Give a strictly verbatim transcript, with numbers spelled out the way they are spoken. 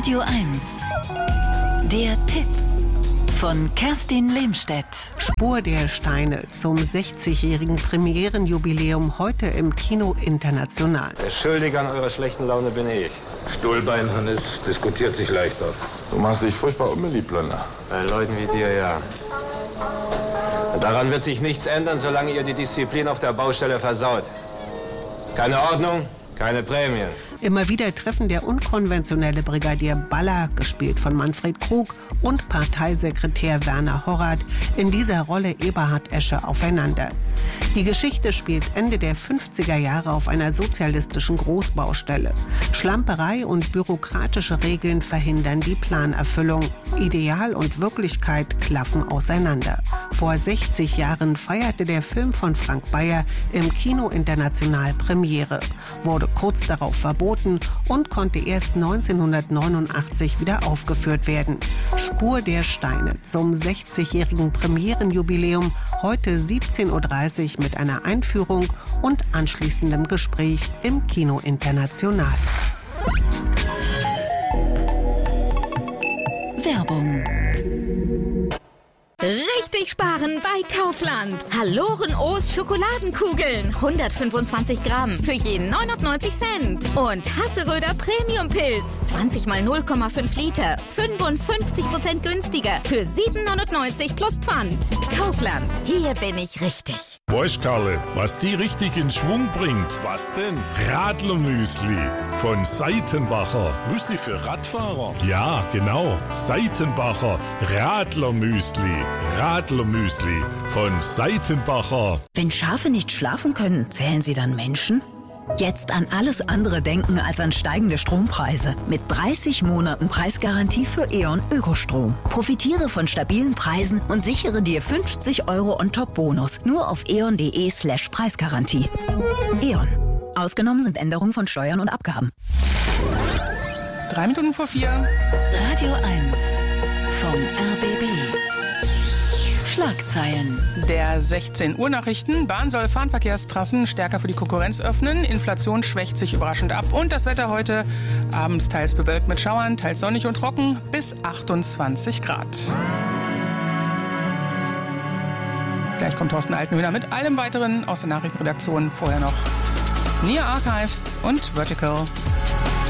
Radio eins. Der Tipp von Kerstin Lehmstedt. Spur der Steine zum sechzigjährigen Premierenjubiläum heute im Kino International. Der Schuldige an eurer schlechten Laune bin ich. Stuhlbein, Hannes, diskutiert sich leichter. Du machst dich furchtbar unbeliebt, Blönder. Bei Leuten wie dir, ja. Daran wird sich nichts ändern, solange ihr die Disziplin auf der Baustelle versaut. Keine Ordnung, keine Prämien. Immer wieder treffen der unkonventionelle Brigadier Baller, gespielt von Manfred Krug, und Parteisekretär Werner Horrath, in dieser Rolle Eberhard Esche, aufeinander. Die Geschichte spielt Ende der fünfziger Jahre auf einer sozialistischen Großbaustelle. Schlamperei und bürokratische Regeln verhindern die Planerfüllung. Ideal und Wirklichkeit klaffen auseinander. Vor sechzig Jahren feierte der Film von Frank Bayer im Kino International Premiere, wurde kurz darauf verboten und konnte erst neunzehnhundertneunundachtzig wieder aufgeführt werden. Spur der Steine zum sechzigjährigen Premierenjubiläum, heute siebzehn Uhr dreißig mit einer Einführung und anschließendem Gespräch im Kino International. Werbung. Richtig sparen bei Kaufland. Haloren O's Schokoladenkugeln. hundertfünfundzwanzig Gramm für jeden neunundneunzig Cent. Und Hasseröder Premium Pilz. zwanzig mal null Komma fünf Liter. fünfundfünfzig Prozent günstiger. Für sieben neunundneunzig plus Pfand. Kaufland. Hier bin ich richtig. Weißt, Karle, was die richtig in Schwung bringt? Was denn? Radlermüsli von Seitenbacher. Müsli für Radfahrer? Ja, genau. Seitenbacher Radlermüsli. Radlermüsli von Seitenbacher. Wenn Schafe nicht schlafen können, zählen sie dann Menschen? Jetzt an alles andere denken als an steigende Strompreise. Mit dreißig Monaten Preisgarantie für E.ON Ökostrom. Profitiere von stabilen Preisen und sichere dir fünfzig Euro on-top-Bonus. Nur auf eon.de slash Preisgarantie. E.ON. Ausgenommen sind Änderungen von Steuern und Abgaben. Drei Minuten vor vier. Radio eins vom R B B. Schlagzeilen. Der sechzehn Uhr Nachrichten. Bahn soll Fernverkehrstrassen stärker für die Konkurrenz öffnen. Inflation schwächt sich überraschend ab. Und das Wetter heute abends teils bewölkt mit Schauern, teils sonnig und trocken bis achtundzwanzig Grad. Gleich kommt Thorsten Altenhöhner mit allem Weiteren aus der Nachrichtenredaktion. Vorher noch Near Archives und Vertical.